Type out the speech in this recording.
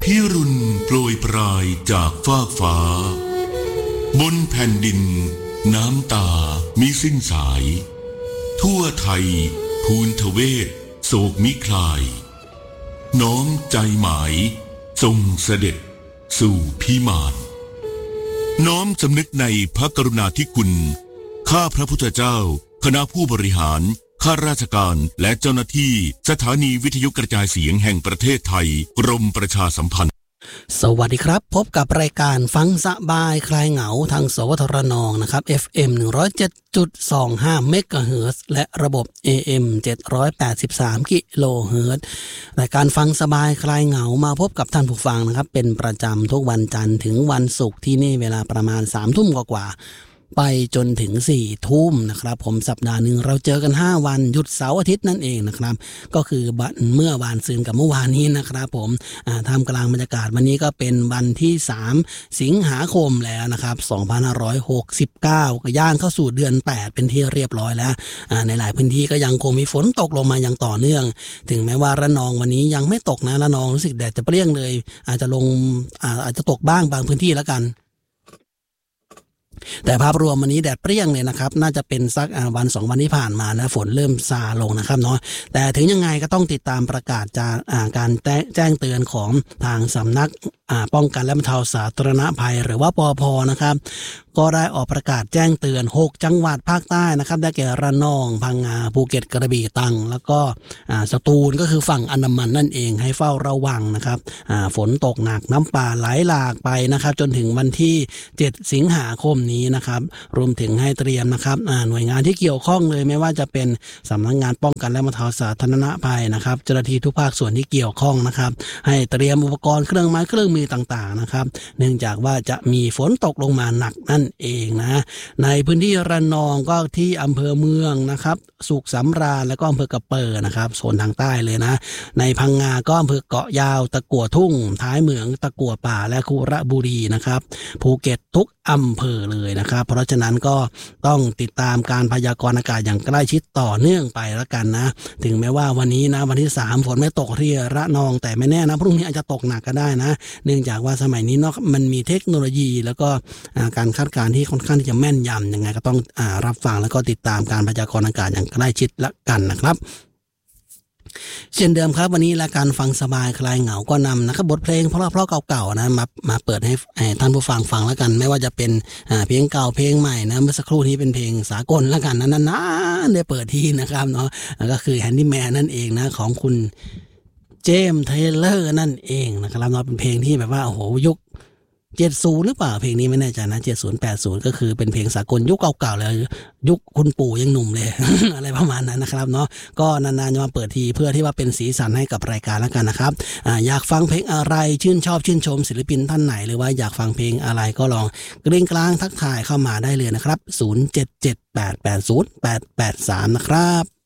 พิรุณโปรยปรายจากฟากฟ้าบนแผ่นดินน้ำตามิสิ้นสายทั่วไทยภูนทเวศโศกมิคลายน้อมใจหมายทรงเสด็จสู่พิมานน้อมสำนึกในพระกรุณาธิคุณข้าพระพุทธเจ้าคณะผู้บริหารข้าราชการและเจ้าหน้าที่สถานีวิทยุกระจายเสียงแห่งประเทศไทยกรมประชาสัมพันธ์สวัสดีครับพบกับรายการฟังสบายคลายเหงาทางสวทรนนะครับ FM 107.25 เมกะเฮิรตซ์และระบบ AM 783 กิโลเฮิรตซ์รายการฟังสบายคลายเหงามาพบกับท่านผู้ฟังนะครับเป็นประจำทุกวันจันทร์ถึงวันศุกร์ที่นี่เวลาประมาณ 3 ทุ่มกว่าไปจนถึง 4 ทุ่มนะครับผมสัปดาห์หนึ่งเราเจอกัน5วันหยุดเสาร์อาทิตย์นั่นเองนะครับก็คือเมื่อวานซืนกับเมื่อวานนี้นะครับผมท่ามกลางบรรยากาศวันนี้ก็เป็นวันที่3สิงหาคมแล้วนะครับ2569ก็ย่างเข้าสู่เดือน8เป็นที่เรียบร้อยแล้วในหลายพื้นที่ก็ยังคงมีฝนตกลงมาอย่างต่อเนื่องถึงแม้ว่าระนองวันนี้ยังไม่ตกนะระนองรู้สึกแดดจะเปรี้ยงเลยอาจจะตกบ้างบางพื้นที่แล้วกันแต่ภาพรวมวันนี้แดดเปรี้ยงเลยนะครับน่าจะเป็นสักวัน2วันที่ผ่านมานะฝนเริ่มซาลงนะครับเนาะแต่ถึงยังไงก็ต้องติดตามประกาศจากการแจ้งเตือนของทางสำนักป้องกันและบรรเทาสาธารณภัยหรือว่าปภ.นะครับก็ได้ออกประกาศแจ้งเตือน6จังหวัดภาคใต้นะครับได้แก่ระนองพังงาภูเก็ตกระบี่ตรังแล้วก็สตูลก็คือฝั่งอันดามันนั่นเองให้เฝ้าระวังนะครับฝนตกหนักน้ำป่าไหลหลากไปนะครับจนถึงวันที่7สิงหาคมนี้นะครับรวมถึงให้เตรียมนะครับหน่วยงานที่เกี่ยวข้องเลยไม่ว่าจะเป็นสำนักงานป้องกันและบรรเทาสาธารณภัยนะครับเจ้าหน้าที่ทุกภาคส่วนที่เกี่ยวข้องนะครับให้เตรียมอุปกรณ์เครื่องไม้เครื่องมือต่างๆนะครับเนื่องจากว่าจะมีฝนตกลงมาหนักนั่นเองนะในพื้นที่ระนองก็ที่อำเภอเมืองนะครับสุขสำราญแล้วก็อำเภอกระเปอร์นะครับโซนทางใต้เลยนะในพังงาก็อำเภอเกาะยาวตะกั่วทุ่งท้ายเหมืองตะกั่วป่าและคุระบุรีนะครับภูเก็ตทุกอำเภอเลยนะครับเพราะฉะนั้นก็ต้องติดตามการพยากรณ์อากาศอย่างใกล้ชิดต่อเนื่องไปแล้วกันนะถึงแม้ว่าวันนี้นะวันที่3ฝนไม่ตกที่ระนองแต่ไม่แน่นะพรุ่งนี้อาจจะตกหนักก็ได้นะเนื่องจากว่าสมัยนี้เนาะมันมีเทคโนโลยีแล้วก็การคาดการณ์ที่ค่อนข้างที่จะแม่นยำยังไงก็ต้องรับฟังแล้วก็ติดตามการพยากรณ์อากาศอย่างใกล้ชิดละกันนะครับเช่นเดิมครับวันนี้และการฟังสบายคลายเหงาก็นำนะครับบทเพลงเพราะเก่าๆนะมาเปิดให้ท่านผู้ฟังฟังแล้วกันไม่ว่าจะเป็นเพลงเก่าเพลงใหม่นะเมื่อสักครู่นี้เป็นเพลงสากลแล้วกันนั้นได้เปิดที่นะครับเนาะก็คือแฮนดี้แมนนั่นเองนะของคุณเจมส์เทเลอร์นั่นเองนะครับเนาะเป็นเพลงที่แบบว่าโอ้โหยุค70หรือเปล่าเพลงนี้ไม่แน่ใจนะ70 80ก็คือเป็นเพลงสากลยุคเก่าๆเลยยุคคุณปู่ยังหนุ่มเลย อะไรประมาณนั้นนะครับเนาะก็นานๆจะมาเปิดทีเพื่อที่ว่าเป็นสีสันให้กับรายการแล้วกันนะครับอยากฟังเพลงอะไรชื่นชมศิลปินท่านไหนหรือว่าอยากฟังเพลงอะไรก็ลองกริ้งกลางทักทายเข้ามาได้เลยนะครับ0778808883นะครับ